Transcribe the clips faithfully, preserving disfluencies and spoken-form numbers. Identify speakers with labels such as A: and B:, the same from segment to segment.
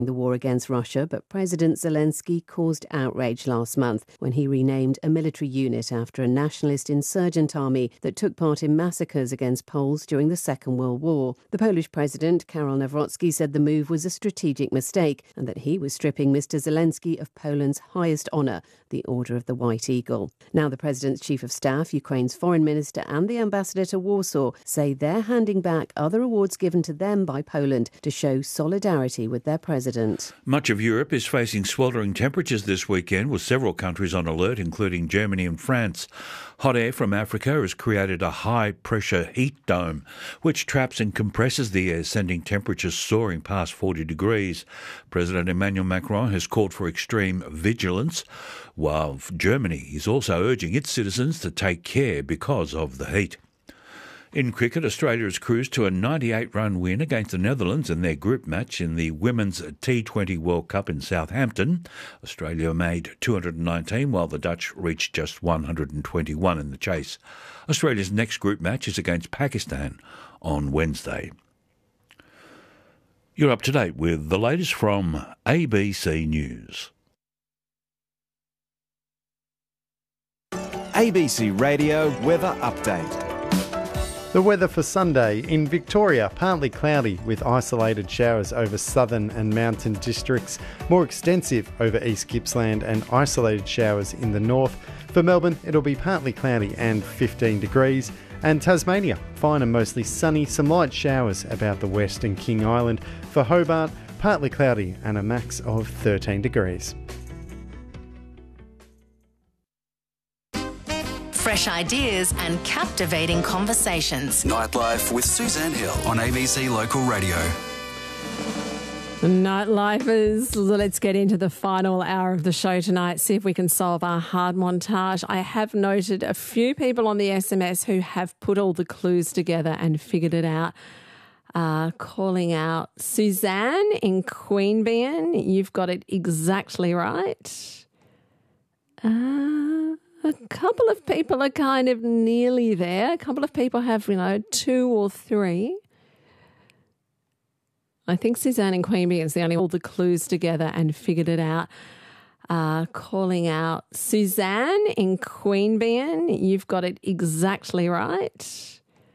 A: the war against Russia, but President Zelensky caused outrage last month when he renamed a military unit after a nationalist insurgent army that took part in massacres against Poles during the Second World War. The Polish president, Karol Nawrocki, said the move was a strategic mistake and that he was stripping Mister Zelensky of Poland's highest honour, the Order of the White Eagle. Now the president's chief of staff, Ukraine's foreign minister and the ambassador to Warsaw say they're handing back other awards given to them by Poland to show solidarity with their president.
B: Much of Europe is facing sweltering temperatures this weekend, with several countries on alert, including Germany and France. Hot air from Africa has created a high-pressure heat dome, which traps and compresses the air, sending temperatures soaring past forty degrees. President Emmanuel Macron has called for extreme vigilance, while Germany is also urging its citizens to take care because of the heat. In cricket, Australia has cruised to a ninety-eight run win against the Netherlands in their group match in the Women's T twenty World Cup in Southampton. Australia made two hundred nineteen, while the Dutch reached just one hundred twenty-one in the chase. Australia's next group match is against Pakistan on Wednesday. You're up to date with the latest from A B C News.
C: A B C Radio Weather Update.
D: The weather for Sunday in Victoria, partly cloudy with isolated showers over southern and mountain districts, more extensive over East Gippsland and isolated showers in the north. For Melbourne, it'll be partly cloudy and fifteen degrees. And Tasmania, fine and mostly sunny, some light showers about the west and King Island. For Hobart, partly cloudy and a max of thirteen degrees.
E: Fresh ideas and captivating conversations.
F: Nightlife with Suzanne Hill on A B C Local Radio.
G: Nightlifers, let's get into the final hour of the show tonight, see if we can solve our hard montage. I have noted a few people on the S M S who have put all the clues together and figured it out. Uh, calling out Suzanne in Queanbeyan. You've got it exactly right. Uh... A couple of people are kind of nearly there. A couple of people have, you know, two or three. I think Suzanne and Queanbeyan is the only all the clues together and figured it out. Uh, calling out Suzanne in Queanbeyan. You've got it exactly right.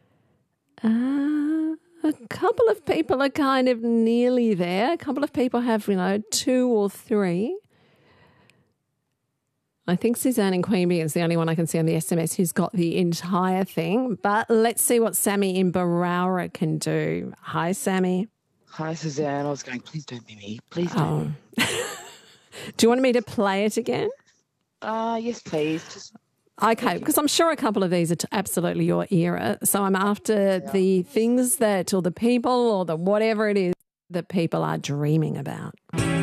G: Uh, a couple of people are kind of nearly there. A couple of people have, you know, two or three. I think Suzanne in Queanbeyan is the only one I can see on the S M S who's got the entire thing. But let's see what Sammy in Barowra can do. Hi, Sammy.
H: Hi, Suzanne. I was going, please don't be me. Please don't.
G: Oh. Do you want me to play it again?
H: Uh, yes, please. Just...
G: Okay, because I'm sure a couple of these are t- absolutely your era. So I'm after yeah. the things that, or the people, or the whatever it is that people are dreaming about.